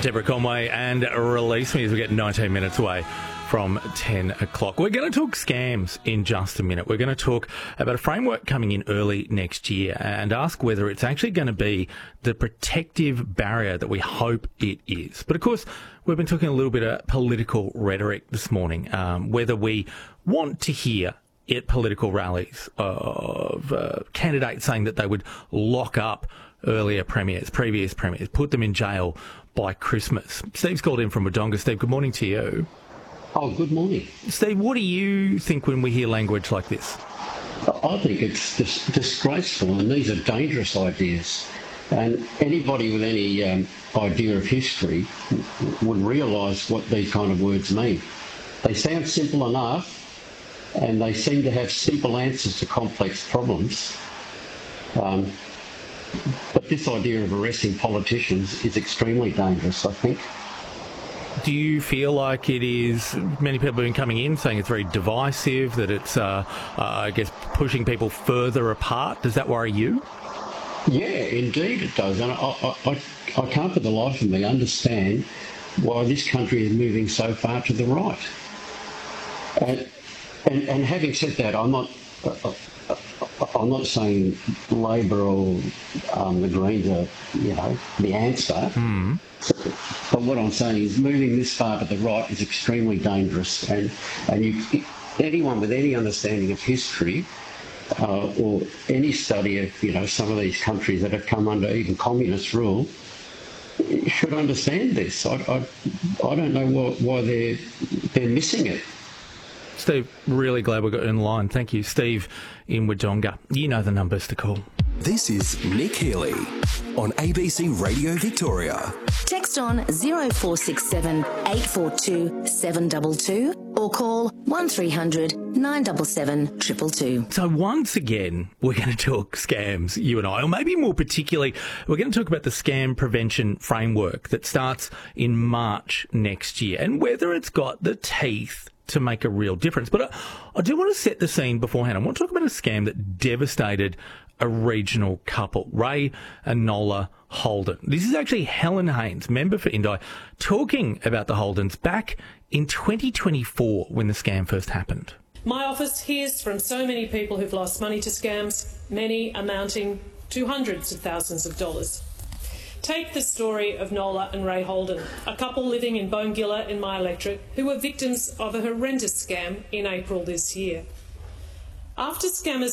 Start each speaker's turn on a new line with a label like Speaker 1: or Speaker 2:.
Speaker 1: Deborah Conway and Release Me as we get 19 minutes away from 10 o'clock. We're going to talk scams in just a minute. We're going to talk about a framework coming in early next year and ask whether it's actually going to be the protective barrier that we hope it is. But of course, we've been talking a little bit of political rhetoric this morning, whether we want to hear at political rallies of candidates saying that they would lock up previous premiers, put them in jail by Christmas. Steve's called in from Wodonga. Steve, good morning to you.
Speaker 2: Oh, good morning.
Speaker 1: Steve, what do you think when we hear language like this?
Speaker 2: I think it's disgraceful, and these are dangerous ideas. And anybody with any idea of history would realise what these kind of words mean. They sound simple enough, and they seem to have simple answers to complex problems. But this idea of arresting politicians is extremely dangerous, I think.
Speaker 1: Do you feel like it is, many people have been coming in saying it's very divisive, that it's, I guess, pushing people further apart? Does that worry you?
Speaker 2: Yeah, indeed it does. And I can't for the life of me understand why this country is moving so far to the right. And having said that, I'm not saying Labor or the Greens are, the answer. Mm. But what I'm saying is moving this far to the right is extremely dangerous. And anyone with any understanding of history or any study of, some of these countries that have come under even communist rule should understand this. I don't know why they're missing it.
Speaker 1: Steve, really glad we got in line. Thank you. Steve in Wodonga. You know the numbers to call.
Speaker 3: This is Nick Healy on ABC Radio Victoria.
Speaker 4: Text on 0467 842 722 or call 1300 977 222.
Speaker 1: So once again, we're going to talk scams, you and I, or maybe more particularly, we're going to talk about the scam prevention framework that starts in March next year and whether it's got the teeth to make a real difference. But I do want to set the scene beforehand. I want to talk about a scam that devastated a regional couple, Ray and Nola Holden. This is actually Helen Haynes, member for Indi, talking about the Holdens back in 2024 when the scam first happened.
Speaker 5: My office hears from so many people who've lost money to scams, many amounting to hundreds of thousands of dollars. Take the story of Nola and Ray Holden, a couple living in Bongilla in my electorate who were victims of a horrendous scam in April this year. After scammers